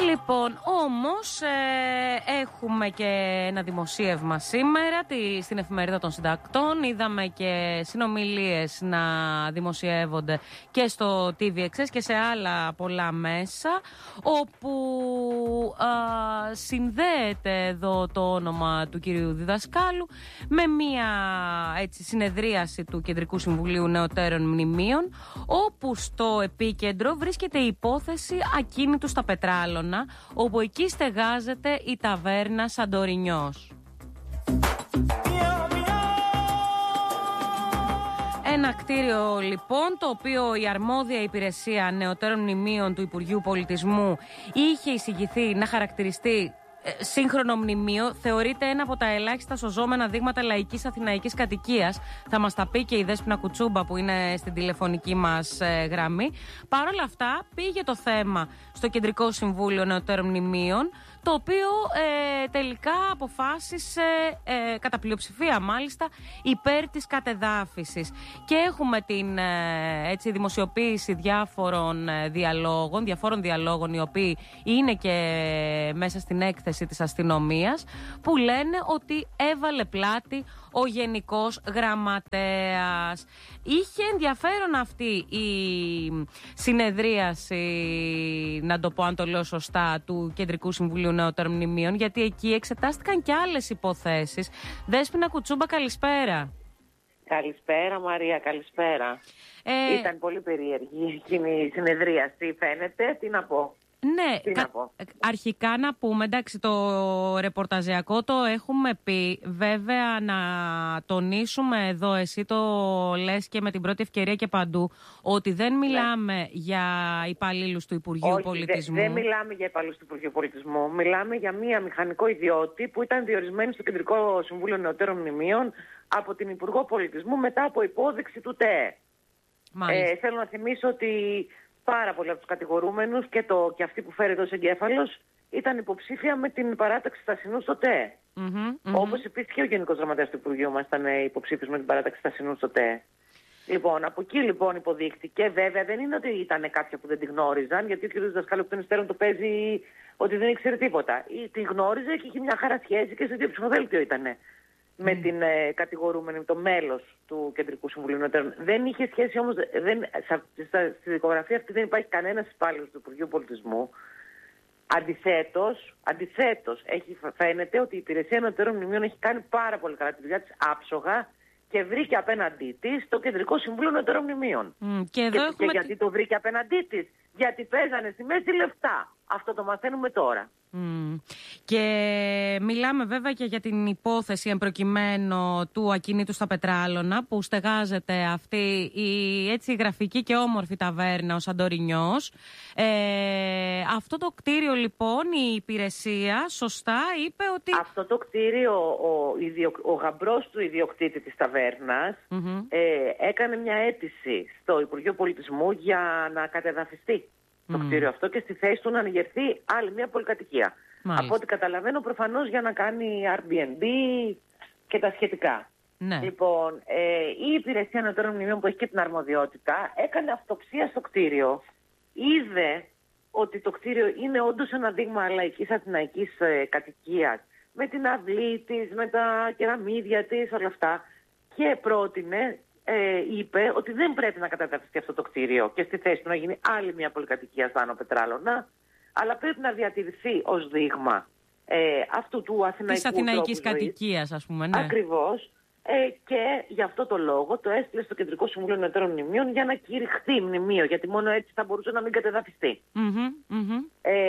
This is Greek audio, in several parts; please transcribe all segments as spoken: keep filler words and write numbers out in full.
Λοιπόν, όμως ε, έχουμε και ένα δημοσίευμα σήμερα τη, στην Εφημερίδα των Συντακτών. Είδαμε και συνομιλίες να δημοσιεύονται και στο τι βι εξ ες και σε άλλα πολλά μέσα, όπου α, συνδέεται εδώ το όνομα του κυρίου Διδασκάλου με μια έτσι, συνεδρίαση του Κεντρικού Συμβουλίου Νεωτέρων Μνημείων, όπου στο επίκεντρο βρίσκεται η υπόθεση ακίνητου στα Πετράλωνα, όπου εκεί στεγάζεται η ταβέρνα Σαντορινιός. Ένα κτίριο λοιπόν, το οποίο η αρμόδια υπηρεσία νεωτέρων μνημείων του Υπουργείου Πολιτισμού είχε εισηγηθεί να χαρακτηριστεί σύγχρονο μνημείο, θεωρείται ένα από τα ελάχιστα σωζόμενα δείγματα λαϊκής αθηναϊκής κατοικίας. Θα μας τα πει και η Δέσποινα Κουτσούμπα, που είναι στην τηλεφωνική μας ε, γραμμή. Παρ' όλα αυτά, πήγε το θέμα στο Κεντρικό Συμβούλιο Νεωτέρων Μνημείων, το οποίο ε, τελικά αποφάσισε, ε, κατά πλειοψηφία μάλιστα, υπέρ της κατεδάφισης. Και έχουμε την ε, έτσι, δημοσιοποίηση διάφορων ε, διαλόγων, διαφόρων διαλόγων, οι οποίοι είναι και μέσα στην έκθεση της αστυνομίας, που λένε ότι έβαλε πλάτη ο Γενικός Γραμματέας. Είχε ενδιαφέρον αυτή η συνεδρίαση, να το πω αν το λέω σωστά, του Κεντρικού Συμβουλίου Νεωτέρων Μνημείων, γιατί εκεί εξετάστηκαν και άλλες υποθέσεις. Δέσποινα Κουτσούμπα, καλησπέρα. Καλησπέρα Μαρία, καλησπέρα. Ε... Ήταν πολύ περίεργη η συνεδρίαση, φαίνεται. Τι να πω. Ναι, Τι κα... να πω. αρχικά να πούμε, εντάξει, το ρεπορταζιακό το έχουμε πει. Βέβαια, να τονίσουμε εδώ, εσύ το λες και με την πρώτη ευκαιρία και παντού, ότι δεν μιλάμε ναι. για υπαλλήλους του Υπουργείου Όχι, Πολιτισμού. Δεν δε μιλάμε για υπαλλήλους του Υπουργείου Πολιτισμού. Μιλάμε για μία μηχανικό ιδιώτη που ήταν διορισμένη στο Κεντρικό Συμβούλιο Νεωτέρων Μνημείων από την Υπουργό Πολιτισμού μετά από υπόδειξη του ΤΕΕ. Ε, θέλω να θυμίσω ότι πάρα πολλοί από τους κατηγορούμενους και, το, και αυτοί που φέρεται ως εγκέφαλος ήταν υποψήφια με την παράταξη στασινού στο ΤΕΕ. Mm-hmm, mm-hmm. Όπως επίσης και ο Γενικός Γραμματέας του Υπουργείου μας ήταν υποψήφιος με την παράταξη στασινού στο ΤΕΕ. Λοιπόν, από εκεί λοιπόν υποδείχτηκε. Βέβαια δεν είναι ότι ήταν κάποια που δεν τη γνώριζαν, γιατί ο κ. Δασκάλου εκ των υστέρων το παίζει ότι δεν ήξερε τίποτα. Ή τη γνώριζε και είχε μια χαρά σχέση και στο ίδιο ψηφοδέλτιο ήταν. Mm. Με την ε, κατηγορούμενη, το μέλος του Κεντρικού Συμβουλίου Νεωτέρων. Δεν είχε σχέση όμως, δεν, στα, στη δικογραφία αυτή δεν υπάρχει κανένας υπάλληλος του Υπουργείου Πολιτισμού. Αντιθέτως, αντιθέτως έχει, φαίνεται ότι η Υπηρεσία Νεωτέρων Μνημείων έχει κάνει πάρα πολύ καλά τη δουλειά της άψογα και βρήκε απέναντί της το Κεντρικό Συμβούλιο Νεωτέρων Μνημείων. Mm, και, εδώ και, και γιατί το βρήκε απέναντί της? Γιατί παίζανε στη μέση λεφτά. Αυτό το μαθαίνουμε τώρα. Mm. Και μιλάμε βέβαια και για την υπόθεση εμπροκειμένου του ακινήτου στα Πετράλωνα, που στεγάζεται αυτή η έτσι γραφική και όμορφη ταβέρνα, ο Σαντορινιός. Ε, αυτό το κτίριο λοιπόν, η υπηρεσία σωστά είπε ότι... Αυτό το κτίριο, ο, ο, ο γαμπρός του ιδιοκτήτη της ταβέρνας mm-hmm. ε, έκανε μια αίτηση στο Υπουργείο Πολιτισμού για να κατεδαφιστεί το mm. κτίριο αυτό και στη θέση του να ανοιγερθεί άλλη μια πολυκατοικία. Μάλιστα. Από ό,τι καταλαβαίνω, προφανώς για να κάνει Airbnb και τα σχετικά. Ναι. Λοιπόν, ε, η Υπηρεσία Νεωτέρων Μνημείων, που έχει και την αρμοδιότητα, έκανε αυτοψία στο κτίριο. Είδε ότι το κτίριο είναι όντως ένα δείγμα λαϊκής αθηναϊκής ε, κατοικίας, με την αυλή της, με τα κεραμίδια της, όλα αυτά, και πρότεινε, Ε, είπε ότι δεν πρέπει να καταδαφιστεί αυτό το κτίριο και στη θέση του να γίνει άλλη μια πολυκατοικία στα Άνω Πετράλωνα, αλλά πρέπει να διατηρηθεί ως δείγμα ε, αυτού του αθηναϊκού της αθηναϊκής κατοικίας, ας πούμε. Ναι. Ακριβώς. Ε, και γι' αυτό το λόγο το έστειλε στο Κεντρικό Συμβούλιο Νεωτέρων Μνημείων για να κηρυχθεί μνημείο, γιατί μόνο έτσι θα μπορούσε να μην κατεδαφιστεί. Mm-hmm, mm-hmm.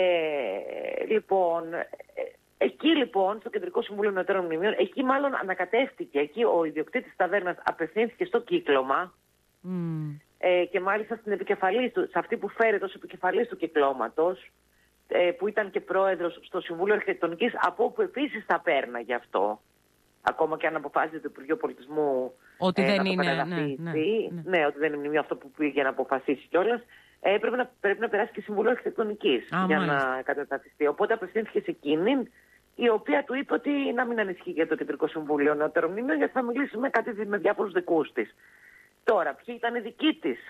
Ε, λοιπόν... Ε, Εκεί λοιπόν, στο Κεντρικό Συμβούλιο Νεωτέρων Μνημείων, εκεί μάλλον ανακατεύτηκε, εκεί ο ιδιοκτήτης της ταβέρνας απευθύνθηκε στο κύκλωμα mm. ε, και μάλιστα στην επικεφαλής του, σε αυτή που φέρεται ως επικεφαλής του κυκλώματος, ε, που ήταν και πρόεδρος στο Συμβούλιο Αρχιτεκτονικής, από όπου επίσης θα πέρναγε αυτό, ακόμα και αν αποφάσιζε το Υπουργείο Πολιτισμού ότι ε, δεν να το είναι, καταδαφίσει, ναι, ναι, ναι. ναι, ότι δεν είναι μνημείο αυτό που πήγε να αποφασίσει κιόλας. Ε, πρέπει, να, πρέπει να περάσει και Συμβούλιο Αρχιτεκτονικής για μάλιστα. να καταδαφιστεί. Οπότε απευθύνθηκε σε εκείνη, η οποία του είπε ότι να μην ανησυχεί για το Κεντρικό Συμβούλιο Νεωτέρων Μνημείων, γιατί θα μιλήσει με κάτι με διάφορους δικούς της. Τώρα, ποιοι ήταν οι δικοί της,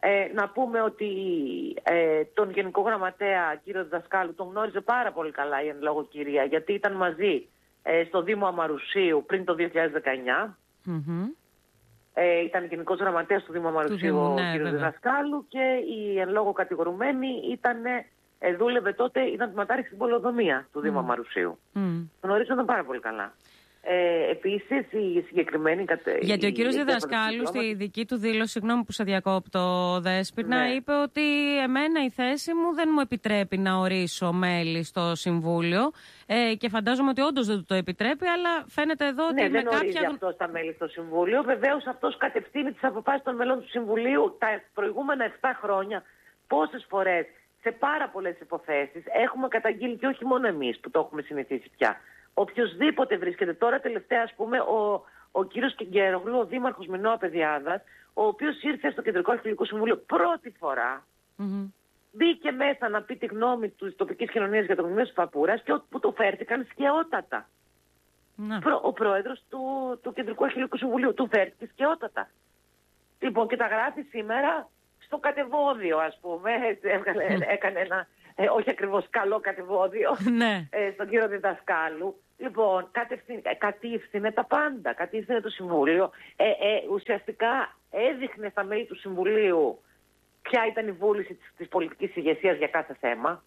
Ε, να πούμε ότι ε, τον Γενικό Γραμματέα κύριο Διδασκάλου τον γνώριζε πάρα πολύ καλά η εν λόγω κυρία, γιατί ήταν μαζί ε, στο Δήμο Αμαρουσίου πριν το δύο χιλιάδες δεκαεννιά. Mm-hmm. Ε, ήταν Γενικός Γραμματέας του Δήμου Αμαρουσίου ο ναι, κύριος Διδασκάλου και η εν λόγω κατηγορουμένη ήταν, ε, δούλευε τότε, ήταν τμηματάρχη στην πολεοδομία του Δήμου mm. Αμαρουσίου. Mm. Γνωρίζονταν πάρα πολύ καλά. Ε, επίσης η συγκεκριμένη... Γιατί ο κύριος Διδασκάλου στη δική του δήλωση, συγγνώμη που σε διακόπτω Δέσποινα, ναι. είπε ότι εμένα η θέση μου δεν μου επιτρέπει να ορίσω μέλη στο Συμβούλιο ε, και φαντάζομαι ότι όντως δεν του το επιτρέπει, αλλά φαίνεται εδώ ότι ναι, με δεν κάποια... ορίζει αυτός τα μέλη στο Συμβούλιο. Βεβαίως αυτός κατευθύνει τις αποφάσεις των μελών του Συμβουλίου τα προηγούμενα επτά χρόνια. Πόσες φορές σε πάρα πολλές υποθέσεις έχουμε καταγγείλει, και όχι μόνο εμείς που το έχουμε συνηθίσει πια. Οποιοςδήποτε βρίσκεται. Τώρα τελευταία, ας πούμε, ο, ο κύριος Κιγκέρογλου, ο δήμαρχος Μινώα Παιδιάδας, ο οποίος ήρθε στο Κεντρικό Αρχαιολογικό Συμβούλιο πρώτη φορά, mm-hmm. μπήκε μέσα να πει τη γνώμη του της τοπικής κοινωνίας για το μνημείο της Παπούρας και όπου του φέρθηκαν σκαιότατα. Mm-hmm. Προ, ο πρόεδρος του, του Κεντρικού Αρχαιολογικού Συμβουλίου του φέρθηκε σκαιότατα. Λοιπόν, και τα γράφει σήμερα στο κατεβόδιο, ας πούμε, έκανε ένα... Ε, όχι ακριβώς καλό κατεβόδιο, ναι. ε, στον κύριο Διδασκάλου. Λοιπόν, κατήφθηνε τα πάντα, κατήφθηνε το Συμβούλιο. Ε, ε, ουσιαστικά έδειχνε στα μέλη του Συμβουλίου ποια ήταν η βούληση της, της πολιτικής ηγεσίας για κάθε θέμα.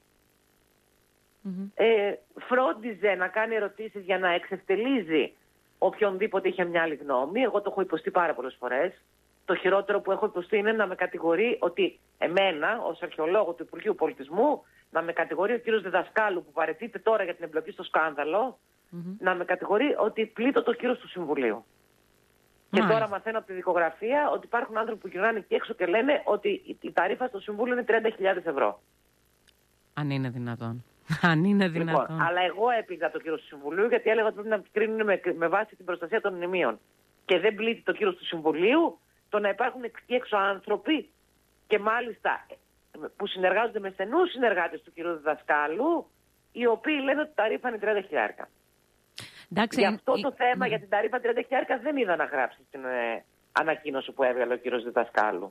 Mm-hmm. Ε, φρόντιζε να κάνει ερωτήσεις για να εξευτελίζει οποιονδήποτε είχε μια άλλη γνώμη. Εγώ το έχω υποστεί πάρα πολλές φορές. Το χειρότερο που έχω υποστεί είναι να με κατηγορεί ότι εμένα, ως αρχαιολόγο του Υπουργείου Πολιτισμού, να με κατηγορεί ο κύριος Διδασκάλου που παραιτείται τώρα για την εμπλοκή στο σκάνδαλο, mm-hmm. να με κατηγορεί ότι πλήττω το κύρος του Συμβουλίου. Mm-hmm. Και τώρα μαθαίνω από τη δικογραφία ότι υπάρχουν άνθρωποι που γυρνάνε εκεί έξω και λένε ότι η ταρήφα στο Συμβούλιο είναι τριάντα χιλιάδες ευρώ. Αν είναι δυνατόν. Αν είναι δυνατόν. Λοιπόν, αλλά εγώ έπηγα το κύρος του Συμβουλίου γιατί έλεγα ότι πρέπει να κρίνουν με, με βάση την προστασία των μνημείων. Και δεν πλήττει το κύρος του Συμβουλίου το να υπάρχουν εκεί έξω άνθρωποι και μάλιστα που συνεργάζονται με στενούς συνεργάτες του κ. Διδασκάλου, οι οποίοι λένε ότι τα ταρήφα είναι τριάντα χιλιάρικα. Εντάξει, για αυτό η... το θέμα, mm. για την ταρήφα τριάντα χιλιάρικα, δεν είδα να γράψει την ε, ανακοίνωση που έβγαλε ο κ. Διδασκάλου.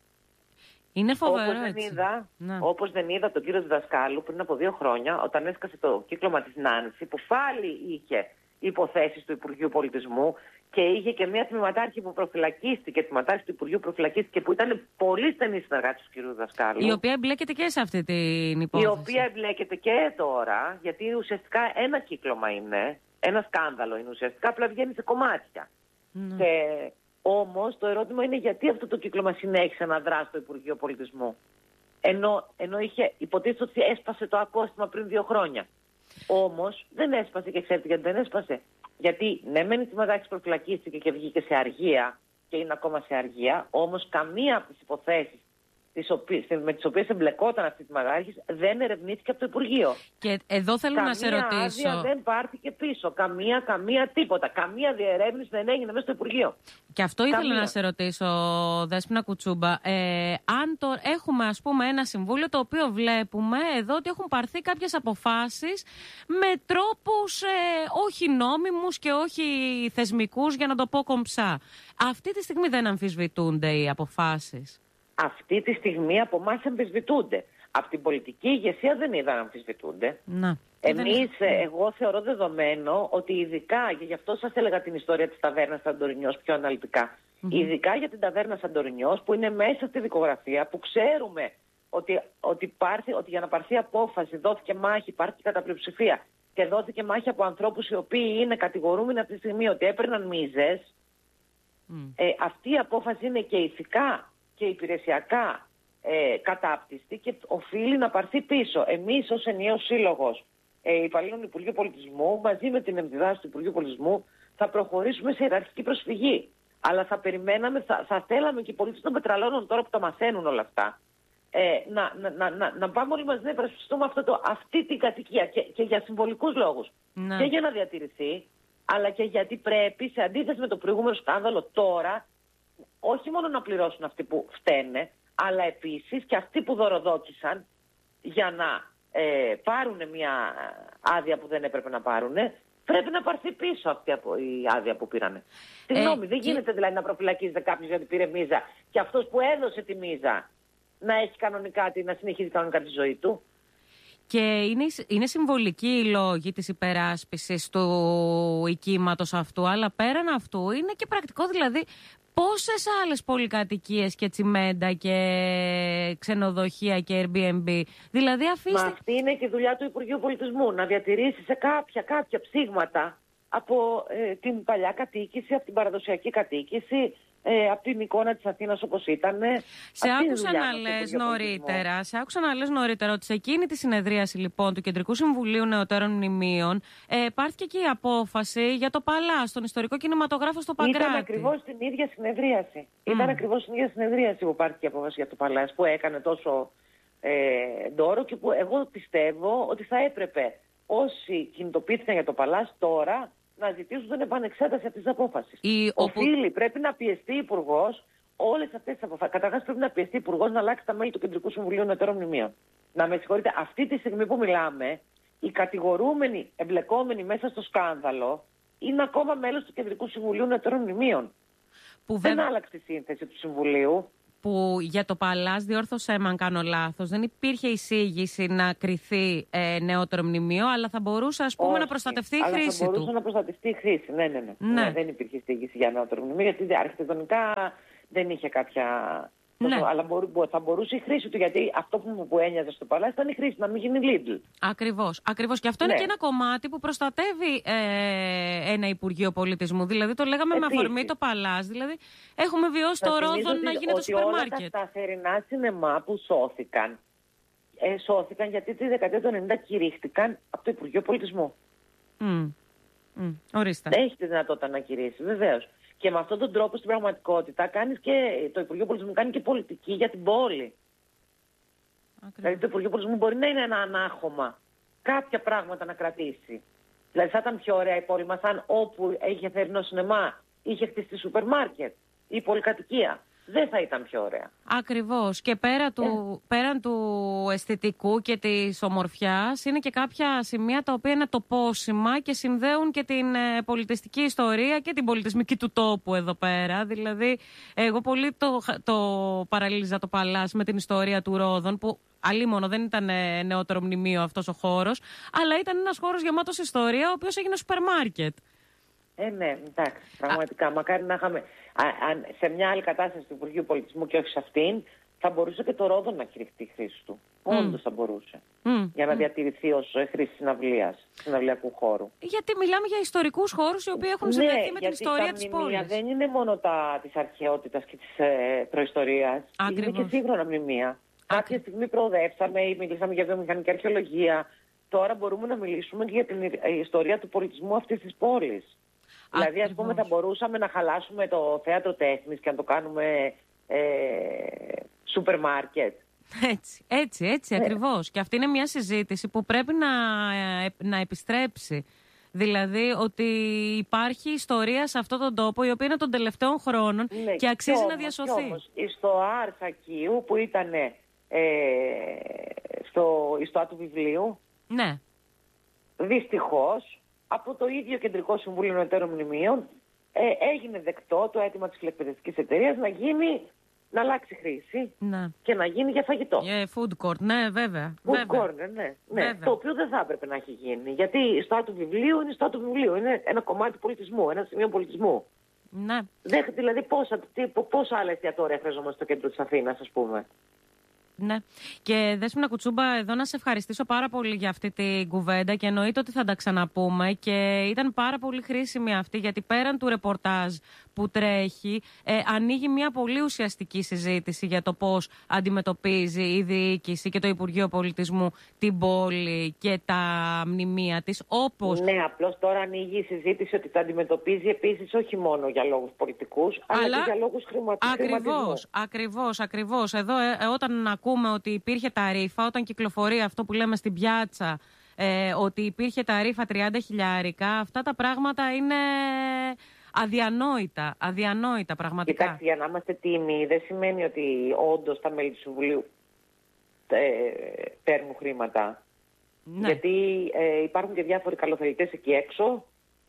Είναι φοβερό, όπως δεν, είδα, ναι. όπως δεν είδα τον κ. Διδασκάλου πριν από δύο χρόνια, όταν έσκασε το κύκλωμα της Νάνση, που πάλι είχε υποθέσεις του Υπουργείου Πολιτισμού και είχε και μια τμηματάρχη που προφυλακίστηκε, τμηματάρχη του Υπουργείου προφυλακίστηκε, που ήταν πολύ στενή συνεργάτη του κ. Δασκάλου. Η οποία εμπλέκεται και σε αυτή την υπόθεση. Η οποία εμπλέκεται και τώρα, γιατί ουσιαστικά ένα κύκλωμα είναι, ένα σκάνδαλο είναι ουσιαστικά, απλά βγαίνει σε κομμάτια. Mm. Και όμως το ερώτημα είναι γιατί αυτό το κύκλωμα συνέχισε να δράσει στο Υπουργείο Πολιτισμού. Ενώ, ενώ είχε υποτίθεται ότι έσπασε το ακόστημα πριν δύο χρόνια. Όμως δεν έσπασε, και ξέρετε γιατί δεν έσπασε. Γιατί ναι, μεν η τμηματάρχης προφυλακίστηκε και βγήκε σε αργία και είναι ακόμα σε αργία, όμως καμία από τις υποθέσεις τις οποίες, με τις οποίες εμπλεκόταν αυτή η τμηματάρχης δεν ερευνήθηκε από το Υπουργείο. Και εδώ θέλω καμία να σε ρωτήσω. Καμία άδεια δεν πάρθηκε πίσω. Καμία, καμία τίποτα. Καμία διερεύνηση δεν έγινε μέσα στο Υπουργείο. Και αυτό ήθελα καμία. να σε ρωτήσω, Δέσποινα Κουτσούμπα. Ε, αν το έχουμε, ας πούμε, ένα συμβούλιο το οποίο βλέπουμε εδώ ότι έχουν πάρθει κάποιες αποφάσεις με τρόπους ε, όχι νόμιμους και όχι θεσμικούς, για να το πω κομψά. Αυτή τη στιγμή δεν αμφισβητούνται οι αποφάσεις. Αυτή τη στιγμή από εμάς αμφισβητούνται. Από την πολιτική ηγεσία δεν είδα να αμφισβητούνται. Να. Εμείς, εγώ θεωρώ δεδομένο ότι ειδικά, και γι' αυτό σας έλεγα την ιστορία της ταβέρνας Σαντορινιός πιο αναλυτικά, mm-hmm. ειδικά για την ταβέρνα Σαντορινιός που είναι μέσα στη δικογραφία, που ξέρουμε ότι, ότι, υπάρχει, ότι για να πάρθει απόφαση δόθηκε μάχη, υπάρχει κατά πλειοψηφία και δόθηκε μάχη από ανθρώπους οι οποίοι είναι κατηγορούμενοι αυτή τη στιγμή ότι έπαιρναν μίζες, mm. ε, αυτή η απόφαση είναι και ηθικά και υπηρεσιακά ε, κατάπτυστη και οφείλει να πάρθει πίσω. Εμείς ως ενιαίος σύλλογος ε, υπαλλήλων του Υπουργείου Πολιτισμού, μαζί με την εμβιδάση του Υπουργείου Πολιτισμού, θα προχωρήσουμε σε ιεραρχική προσφυγή. Αλλά θα περιμέναμε, θα, θα θέλαμε και οι πολίτες των πετραλώνων, τώρα που τα μαθαίνουν όλα αυτά, ε, να, να, να, να, να πάμε όλοι μαζί να υπερασπιστούμε αυτό το, αυτή την κατοικία και, και για συμβολικούς λόγους. Ναι. Και για να διατηρηθεί, αλλά και γιατί πρέπει, σε αντίθεση με το προηγούμενο σκάνδαλο, τώρα όχι μόνο να πληρώσουν αυτοί που φταίνε, αλλά επίσης και αυτοί που δωροδότησαν για να ε, πάρουν μια άδεια που δεν έπρεπε να πάρουν, πρέπει να πάρθει πίσω αυτή η άδεια που πήρανε. Συγγνώμη, ε, δεν και... γίνεται δηλαδή να προφυλακίζεται κάποιος γιατί πήρε μίζα και αυτός που έδωσε τη μίζα να έχει κανονικά, να συνεχίζει κανονικά τη ζωή του. Και είναι, είναι συμβολική η λόγη της υπεράσπισης του οικίματος αυτού, αλλά πέραν αυτού είναι και πρακτικό, δηλαδή πόσες άλλες πολυκατοικίες και τσιμέντα και ξενοδοχεία και Airbnb, δηλαδή αφήστε... Μα αυτή είναι και η δουλειά του Υπουργείου Πολιτισμού, να διατηρήσει σε κάποια, κάποια ψήγματα από ε, την παλιά κατοίκηση, από την παραδοσιακή κατοίκηση, Ε, από την εικόνα της Αθήνας όπως ήταν. Σε άκουσα να λες νωρίτερα, σε άκουσα να λες νωρίτερα ότι σε εκείνη τη συνεδρίαση λοιπόν του Κεντρικού Συμβουλίου Νεωτέρων Μνημείων ε, πάρθηκε και η απόφαση για το Παλάς, τον ιστορικό κινηματογράφο στο Παγκράτη. Ήταν ακριβώς την ίδια συνεδρίαση. Mm. Ήταν ακριβώς την ίδια συνεδρίαση που πάρθηκε η απόφαση για το Παλάς, που έκανε τόσο ε, ντόρο και που εγώ πιστεύω ότι θα έπρεπε όσοι κινητοποιήθηκαν για το Παλάς τώρα να ζητήσουν την επανεξέταση αυτή τη απόφαση. Η... Οφείλει, πρέπει να πιεστεί η Υπουργός όλες αυτές τις αποφάσεις. Καταρχάς, πρέπει να πιεστεί η Υπουργός να αλλάξει τα μέλη του Κεντρικού Συμβουλίου Νεωτέρων Μνημείων. Να με συγχωρείτε, αυτή τη στιγμή που μιλάμε, οι κατηγορούμενοι εμπλεκόμενοι μέσα στο σκάνδαλο είναι ακόμα μέλος του Κεντρικού Συμβουλίου Νεωτέρων Μνημείων. Που δεν βέβαια... άλλαξε η σύνθεση του Συμβουλίου. Που για το Παλάς, διόρθωσέ με αν κάνω λάθος, δεν υπήρχε εισήγηση να κριθεί ε, νεότερο μνημείο, αλλά θα μπορούσε ας πούμε Όχι, να προστατευτεί η αλλά χρήση θα μπορούσε του. να προστατευτεί η χρήση, ναι, ναι, ναι. ναι. ναι δεν υπήρχε εισήγηση για νεότερο μνημείο, γιατί αρχιτεκτονικά δεν είχε κάποια... Ναι. Αλλά μπορού, θα μπορούσε η χρήση του, γιατί αυτό που, που ένοιαζε στο Παλάς ήταν η χρήση, να μην γίνει Lidl. Ακριβώς. Ακριβώς. Και αυτό ναι. είναι και ένα κομμάτι που προστατεύει ε, ένα Υπουργείο Πολιτισμού. Δηλαδή το λέγαμε Επίσης. με αφορμή το Παλάς. Δηλαδή έχουμε βιώσει θα το Ρόδον να γίνεται σούπερ μάρκετ. Όλα τα θερινά σινεμά που σώθηκαν, ε, σώθηκαν γιατί τη δεκαετία του ενενήντα κηρύχτηκαν από το Υπουργείο Πολιτισμού. Mm. Mm. Ορίστε. Έχει τη δυνατότητα να κηρύσει, βεβαίως. Και με αυτόν τον τρόπο στην πραγματικότητα κάνεις και, το Υπουργείο Πολιτισμού κάνει και πολιτική για την πόλη. Ακριβώς. Δηλαδή το Υπουργείο Πολιτισμού μπορεί να είναι ένα ανάχωμα, κάποια πράγματα να κρατήσει. Δηλαδή θα ήταν πιο ωραία η πόλη μας αν όπου είχε θερινό σινεμά είχε χτιστεί σούπερ μάρκετ ή πολυκατοικία. Δεν θα ήταν πιο ωραία. Ακριβώς. Και πέρα του, ε. πέραν του αισθητικού και της ομορφιάς είναι και κάποια σημεία τα οποία είναι τοπόσιμα και συνδέουν και την ε, πολιτιστική ιστορία και την πολιτισμική του τόπου εδώ πέρα. Δηλαδή, εγώ πολύ το, το παραλλήλιζα το Παλάς με την ιστορία του Ρόδων, που αλίμονο δεν ήταν ε, νεότερο μνημείο αυτός ο χώρος, αλλά ήταν ένας χώρος γεμάτος ιστορία, ο οποίος έγινε σούπερ μάρκετ. Ε, ναι, εντάξει, πραγματικά. Α... Μακάρι να είχαμε. Α, α, σε μια άλλη κατάσταση του Υπουργείου Πολιτισμού και όχι σε αυτήν, θα μπορούσε και το Ρόδον να κηρυχτεί η χρήση του. Mm. Όντως θα μπορούσε. Mm. Για να mm. διατηρηθεί ως χρήση συναυλίας, συναυλιακού χώρου. Γιατί μιλάμε για ιστορικούς χώρους οι οποίοι έχουν συνδεθεί ναι, με την ιστορία της πόλης. Δεν είναι μόνο τα της αρχαιότητας και της ε, προϊστορίας. Είναι και σύγχρονα μνημεία. Κάποια στιγμή προοδεύσαμε ή μιλήσαμε για βιομηχανική αρχαιολογία. Τώρα μπορούμε να μιλήσουμε και για την ιστορία του πολιτισμού αυτής της πόλης. Δηλαδή, ας πούμε, θα μπορούσαμε να χαλάσουμε το θέατρο τέχνης και να το κάνουμε ε, σούπερ μάρκετ. Έτσι, έτσι, έτσι ναι. ακριβώς. Και αυτή είναι μια συζήτηση που πρέπει να, να επιστρέψει. Δηλαδή, ότι υπάρχει ιστορία σε αυτόν τον τόπο, η οποία είναι των τελευταίων χρόνων ναι, και αξίζει και όμως, να διασωθεί. Και όμως, στο Αρσακίου, που ήταν ε, στο ιστό του βιβλίου, ναι. δυστυχώς, από το ίδιο Κεντρικό Συμβούλιο Νεωτέρων Μνημείων ε, έγινε δεκτό το αίτημα της φιλεκπαιδευτικής εταιρείας να γίνει, να αλλάξει χρήση ναι. και να γίνει για φαγητό. Yeah, food court, ναι, βέβαια. Food βέβαια. court, ναι, ναι. Βέβαια. Το οποίο δεν θα έπρεπε να έχει γίνει. Γιατί η ιστό του βιβλίου είναι η ιστό του βιβλίου. Είναι ένα κομμάτι πολιτισμού, ένα σημείο πολιτισμού. Ναι. Δεν, δηλαδή, πόσα, τι, πόσα άλλα εστιατόρια χρειαζόμαστε στο κέντρο της Αθήνας, ας πούμε. Ναι. Και Δέσποινα Κουτσούμπα, εδώ να σε ευχαριστήσω πάρα πολύ για αυτή την κουβέντα και εννοείται ότι θα τα ξαναπούμε και ήταν πάρα πολύ χρήσιμη αυτή, γιατί πέραν του ρεπορτάζ που τρέχει ε, ανοίγει μια πολύ ουσιαστική συζήτηση για το πώς αντιμετωπίζει η διοίκηση και το Υπουργείο Πολιτισμού την πόλη και τα μνημεία της. Όπως... Ναι, απλώς τώρα ανοίγει η συζήτηση ότι τα αντιμετωπίζει επίσης όχι μόνο για λόγους πολιτικούς, αλλά, αλλά και για λόγους χρηματικού. Ακριβώς, ακριβώς, ακριβώς. Εδώ ε, όταν ακούμε ότι υπήρχε ταρήφα, όταν κυκλοφορεί αυτό που λέμε στην πιάτσα, ε, ότι υπήρχε ταρήφα τριάντα χιλιάρικα, αυτά τα πράγματα είναι αδιανόητα, αδιανόητα πραγματικά. Κοιτάξτε, για να είμαστε τίμοι, δεν σημαίνει ότι όντως τα μέλη του Συμβουλίου ε, παίρνουν χρήματα. Ναι. Γιατί ε, υπάρχουν και διάφοροι καλοθελητές εκεί έξω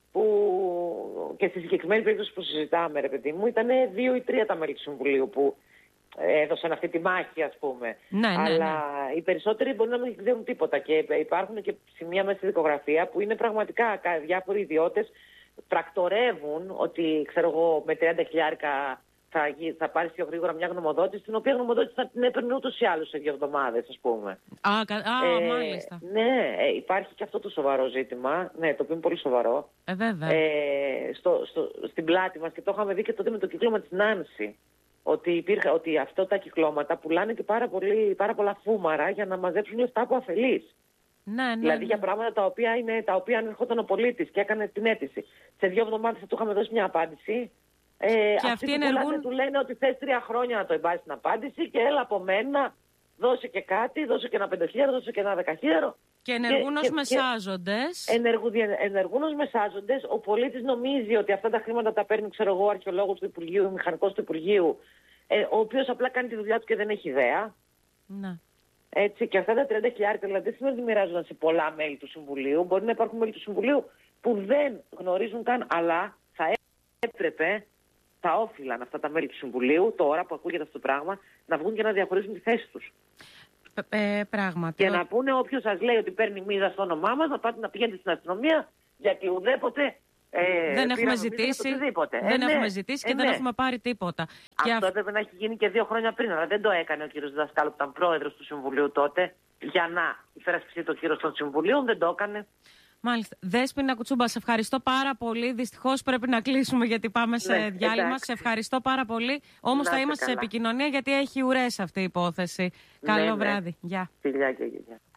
που και στη συγκεκριμένη περίπτωση που συζητάμε, ρε παιδί μου, ήταν δύο ή τρία τα μέλη του Συμβουλίου που έδωσαν αυτή τη μάχη, ας πούμε. Ναι, ναι, Αλλά ναι. οι περισσότεροι μπορεί να μην ξέρουν τίποτα. Και υπάρχουν και σημεία μέσα στη δικογραφία που είναι πραγματικά διάφοροι ιδιώτες πρακτορεύουν ότι, ξέρω εγώ, με τριάντα χιλιάρικα θα, θα πάρει πιο γρήγορα μια γνωμοδότηση, την οποία γνωμοδότηση θα την έπαιρνε ούτως ή άλλως σε δύο εβδομάδες, ας πούμε. Α, α ε, μάλιστα. Ναι, ε, υπάρχει και αυτό το σοβαρό ζήτημα, ναι, το οποίο είναι πολύ σοβαρό. Ε, βέβαια. Ε, στο, στο, στην πλάτη μας, και το είχαμε δει και τότε με το κύκλωμα της Νάνση, ότι, υπήρχε, ότι αυτά τα κυκλώματα πουλάνε και πάρα, πολύ, πάρα πολλά φούμαρα για να μαζέψουν λεφτά από αφελείς. Ναι, ναι, δηλαδή ναι. για πράγματα τα οποία, είναι, τα οποία αν ερχόταν ο πολίτης και έκανε την αίτηση. Σε δύο εβδομάδες θα του είχαμε δώσει μια απάντηση. Ε, και αυτοί, αυτοί που ενεργούν... πουλάνε του λένε ότι θες τρία χρόνια να το εμπάσεις την απάντηση και έλα από μένα, δώσε και κάτι, δώσε και ένα πεντοχίλιαρο, δώσε και ένα δεκαχίλιαρο. Και ενεργούν ως μεσάζοντες. Ενεργούν ως μεσάζοντες. Ο πολίτης νομίζει ότι αυτά τα χρήματα τα παίρνει, ξέρω εγώ, ο αρχαιολόγος του Υπουργείου, ο μηχανικός του Υπουργείου, ε, ο οποίος απλά κάνει τη δουλειά του και δεν έχει ιδέα. Ναι. Έτσι, και αυτά τα τριάντα χιλιάρικα δηλαδή δεν σημαίνει ότι μοιράζονταν σε πολλά μέλη του Συμβουλίου. Μπορεί να υπάρχουν μέλη του Συμβουλίου που δεν γνωρίζουν καν, αλλά θα έπρεπε, θα όφυλαν αυτά τα μέλη του Συμβουλίου, τώρα που ακούγεται αυτό το πράγμα, να βγουν και να διαχωρίσουν τη θέση τους. Ε, πράγματι. Και να πούνε όποιος σας λέει ότι παίρνει μίζα στο όνομά μας, να πάτε να πηγαίνετε στην αστυνομία, γιατί ουδέποτε. Ε, δεν έχουμε ζητήσει, δεν ε, έχουμε ναι, ζητήσει και ε, δεν ναι. έχουμε πάρει τίποτα. Αυτό και έπρεπε να έχει γίνει και δύο χρόνια πριν, αλλά δεν το έκανε ο κύριος Δασκάλου που ήταν πρόεδρος του Συμβουλίου τότε, για να υπερασπιστεί το κύρος των Συμβουλίων, δεν το έκανε. Μάλιστα. Δέσποινα Κουτσούμπα, σε ευχαριστώ πάρα πολύ. Δυστυχώς πρέπει να κλείσουμε γιατί πάμε σε ναι, διάλειμμα. Εντάξει. Σε ευχαριστώ πάρα πολύ. Όμως θα είμαστε καλά σε επικοινωνία γιατί έχει ουρές αυτή η υπόθεση. Ναι, Καλό ναι. βράδυ. Γεια. Φιλιά και γεια.